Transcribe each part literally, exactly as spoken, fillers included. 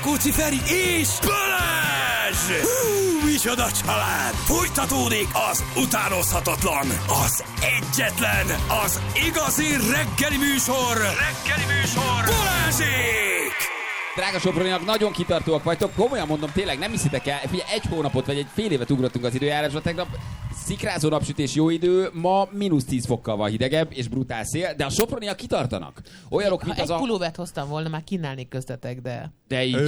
Rákóczi Feri és Balázs! Hú, micsoda család! Folytatódik az utánozhatatlan, az egyetlen, az igazi reggeli műsor! Reggeli műsor! Balázsék! Drága Soproniak, nagyon kitartóak vagytok, komolyan mondom, tényleg nem hiszitek el, figyelj, egy hónapot vagy egy fél évet ugrottunk az időjárásra, tegnap szikrázó napsütés, jó idő, ma mínusz tíz fokkal van hidegebb és brutál szél, de a Soproniak kitartanak. Olyanok, mint ha az egy a... pulóvert hoztam volna, már kínálnék köztetek, de... De így...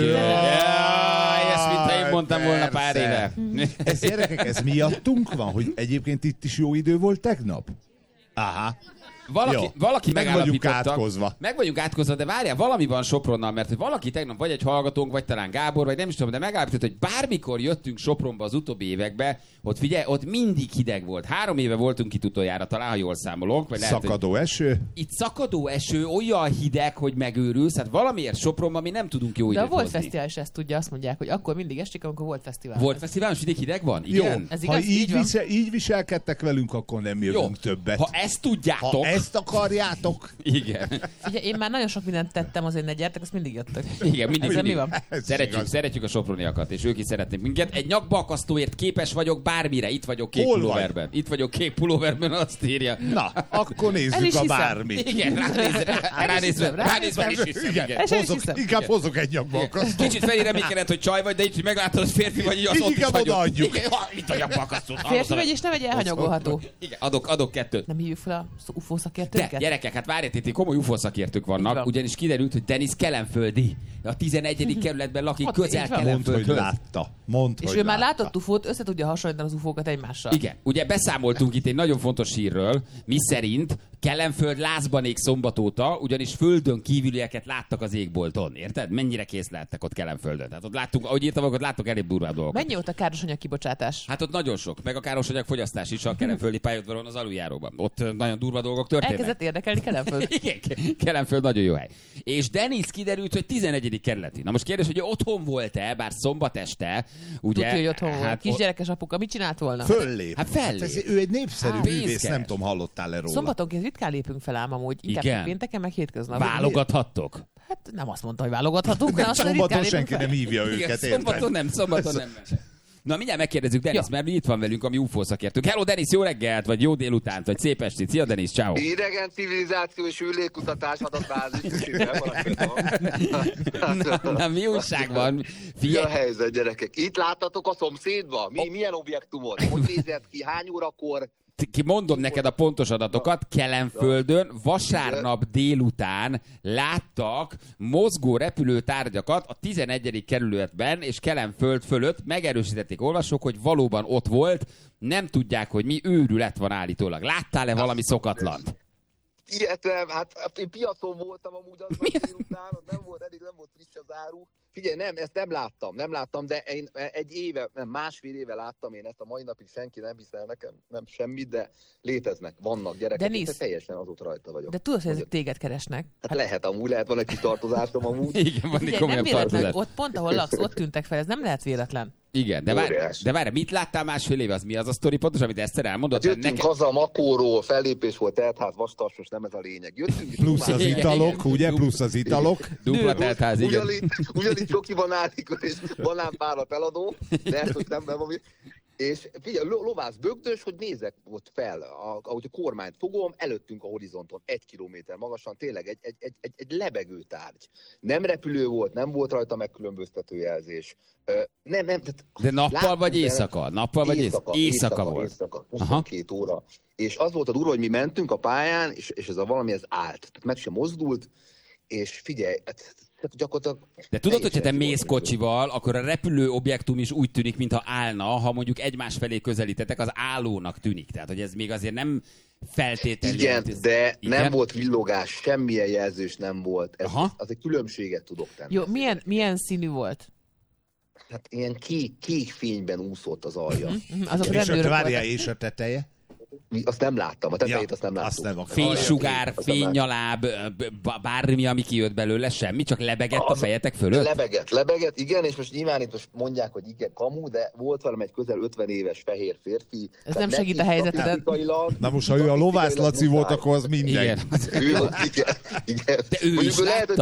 Ezt, mint én mondtam volna pár éve. Ez gyerekek, ez miattunk van, hogy egyébként itt is jó idő volt tegnap? Aha. Valaki, valaki meg vagyunk átkozva. Meg vagyunk átkozva, de várjál, valami van Sopronnal, mert hogy valaki tegnap, vagy egy hallgatónk, vagy talán Gábor, vagy nem is tudom, de megállapított, hogy bármikor jöttünk Sopronba az utóbbi évekbe, ott figyelj, ott mindig hideg volt. Három éve voltunk itt utoljára, talán, ha jól számolok. Vagy lehet, szakadó hogy... eső? Itt szakadó eső, olyan hideg, hogy megőrülsz, hát valamiért Sopronban mi nem tudunk jó időt de a Volt hozni. Fesztivál is ezt tudja, azt mondják, hogy akkor mindig esik, amikor Volt Fesztivál. Volt Fesztivál, most mindig hideg van? Igen. Jó, ez ha igaz, így, így, visel, így viselkedtek velünk, akkor nem jövünk Jó. többet. Ha ezt tudjátok... Ha ezt akarjátok... Igen. Ugye, én már nagyon sok mindent tettem, azért ne gyertek, azt mindig jöttek. Igen, mindig, Ezzel mindig. mi van? Szeretjük, szeretjük a soproniakat, és ők is szeretnék minket. Egy nyakbalkasztóért képes vagyok bármire. Itt vagyok kék Hol pulóverben. Itt vagyok kék pulóverben, azt írja. Na, akkor El nézzük is a hiszem. bármit. Igen, ránézve, ránézve, ránézve is hiszem. Igen, Igen. El sem hozok, hiszem. inkább hozok egy nyakbalkasztót. Kicsit Feri reménykedett, hogy csaj vagy, de így, hogy meglátod, hogy férfi vagy, így azt Így ott is inkább hagyod. odaadjuk. Igen, ha, itt a nyakbalkasztót. Férfi vagy, és nem egy elhanyagolható. Igen, adok, adok kettőt. Nem hívjuk fel a u f o De szakértőket? gyerekek, hát várjátok, itt komoly u f o szakértők Így vannak, van. ugyanis kiderült, hogy Denis kelenföldi. A tizenegyedik kerületben lakik, Ott közel így van. Mondd, hogy Kelenföldhöz. látta. Mondd, És hogy ő már látta. látott ufót, össze tudja hasonlítani az ufókat egymással. Igen, ugye beszámoltunk itt egy nagyon fontos hírről, mi szerint Kelenföld lázban ég szombat óta, ugyanis földön kívülieket láttak az égbolton, érted? Mennyire kész lehettek ott Kelenföldön. Tehát ott láttunk, ahogy írtam, ott láttok elég durvább dolgokat. Mennyi volt a károsanyag kibocsátás? Hát ott nagyon sok, meg a károsanyag fogyasztás is a kelenföldi pályaudvaron az aluljáróban. Ott ö, nagyon durva dolgok történnek. Elkezdett érdekelni Kelenföld. Igen, Kelenföld nagyon jó hely. És Denis kiderült, hogy tizenegyedik kerületi. Na most kérdés, hogy ő otthon volt-e, bár szombat este, ugye? Tudja, hogy otthon volt. hát, Kisgyerekes apuka, mit csinált volna? Föllép. Hát fellép. ez, ő egy népszerű Á, művész, pénzkeres. nem tudom, hallottál-e róla. Szombatonként ritkán lépünk fel ám amúgy. Inkább Igen. pénteken, meg hétköznap. válogathattok. Hát nem azt mondta, hogy válogathatunk, hanem azt mondta, Szombaton ritkán senki lépünk nem fel. hívja Igen, őket, szombaton érted? nem, szombaton nem. Na, mindjárt megkérdezzük Denis, Ja. mert itt van velünk a mi u f o szakértőnk. Hello Denis, jó reggelt, vagy jó délutánt, vagy szép estét. Szia Denis, ciao. Idegen civilizáció és űrlégkutatás adatbázis. Na, na, mi újság van? Mi a Figyelj, helyzet, gyerekek? Itt láttatok a szomszédba? Mi, milyen objektumot? Hogy nézett ki? Hány órakor? ki mondom neked a pontos adatokat, Kelenföldön vasárnap délután láttak mozgó repülőtárgyakat a tizenegyedik kerületben és Kelenföld fölött. Megerősítették olvasók, hogy valóban ott volt, nem tudják, hogy mi őrület van állítólag. Láttál-e valami szokatlant? Ilyet nem, hát én piacon voltam amúgy az délután, az nem volt eddig, nem volt friss az áru. Figyelj, nem, ezt nem láttam, nem láttam, de én egy éve, nem, másfél éve láttam én ezt, a mai napig senki nem hiszel nekem, nem semmit, de léteznek, vannak gyerekek, Denis, és teljesen azóta rajta vagyok. De tudod, hogy ezek téged keresnek? Hát lehet amúgy, lehet van egy kis tartozásom amúgy. Igen, van egy Ugye, nem komolyabb véletlen, tartozás. ott pont, ahol laksz, ott tűntek fel, ez nem lehet véletlen. Igen, de várj, Óriási. de várj, mit láttál másfél éve? Az mi az a sztori pontos, amit Eszter elmondott? Hát jöttünk Neked... haza a Makóról, fellépés volt, teltház, vastarsos, nem ez a lényeg. Jöttünk, Plusz az Igen, italok, igen. ugye? Plusz az italok. Dupla teltház, igen. Ugyanígy, ugyanígy csokiban állik, és banánpárat eladó, de ezt most nem nem, ami... És figyelj, lo- lovász bögdös, hogy nézek ott fel, a, ahogy a kormányt fogom, előttünk a horizonton, egy kilométer magasan, tényleg egy, egy, egy, egy, egy lebegő tárgy. Nem repülő volt, nem volt rajta megkülönböztető jelzés. Ö, nem, nem, tehát De nappal láttuk, vagy de- éjszaka? Nappal vagy éjszaka? Éjszaka volt. Éjszaka, huszonkettő óra. És az volt a durva, hogy mi mentünk a pályán, és, és ez a valami ez állt. Tehát meg sem mozdult, és figyelj, hát, tehát gyakorlatilag... De tudod, hogyha te teljesen mész jól kocsival, akkor a repülő objektum is úgy tűnik, mintha állna, ha mondjuk egymás felé közelítetek, az állónak tűnik. Tehát, hogy ez még azért nem feltétlenül... Igen, jelenti- de Igen? nem volt villogás, semmilyen jelzős nem volt. Ez, Aha. az egy különbséget tudok tenni. Jó, milyen, milyen színű volt? Hát ilyen kék, kék fényben úszott az alja. Mhm, Azok És a rendőrök várjál, voltak. és a teteje? Mi- Azt nem láttam, a tetejét Ja, azt nem láttam. azt nem, akkor- Fénysugár, Azt nem láttam. fénynyaláb, b- bármi, ami kijött belőle, semmi, csak lebegett a Az- fejetek fölött? Lebegett, lebegett, igen, és most nyilván itt most mondják, hogy igen, kamu, de volt velem egy közel ötven éves fehér férfi. Ez Tehát nem segít neki a helyzeteden. statisztikailag- Na most, ha ő a lovász Laci volt, akkor az mindegy. Igen. Ő, igen, igen. De ő Mondjuk is lehet, látta.